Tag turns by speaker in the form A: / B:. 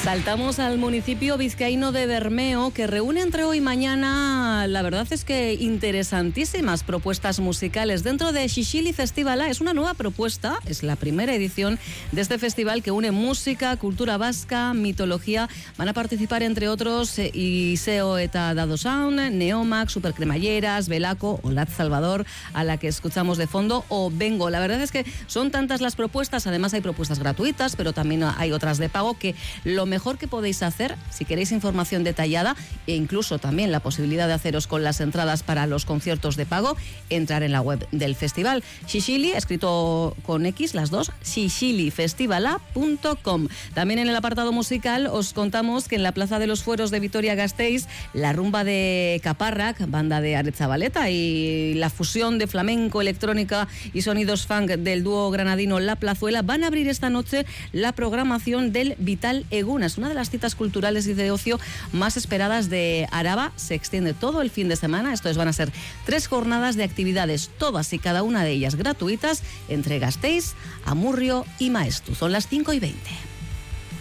A: Saltamos al municipio vizcaíno de Bermeo, que reúne entre hoy y mañana, la verdad es que interesantísimas propuestas musicales. Dentro de Xixili Festivala es una nueva propuesta, es la primera edición de este festival que une música, cultura vasca, mitología. Van a participar entre otros Iseo eta Dado Sound, Neomax, Supercremalleras, Belaco, Olat Salvador, a la que escuchamos de fondo, o Vengo. La verdad es que son tantas las propuestas, además hay propuestas gratuitas, pero también hay otras de pago, que lo mejor que podéis hacer, si queréis información detallada e incluso también la posibilidad de haceros con las entradas para los conciertos de pago, entrar en la web del festival. Xixili, escrito con X, las dos, xixilifestivala.com. También en el apartado musical os contamos que en la Plaza de los Fueros de Vitoria-Gasteiz, la rumba de Caparrak, banda de Aretzabaleta, y la fusión de flamenco, electrónica y sonidos funk del dúo granadino La Plazuela van a abrir esta noche la programación del Vital Egunas, una de las citas culturales y de ocio más esperadas de Araba. Se extiende todo el fin de semana. Esto van a ser 3 jornadas de actividades, todas y cada una de ellas gratuitas, entre Gasteiz, Amurrio y Maeztu. Son las 5:20.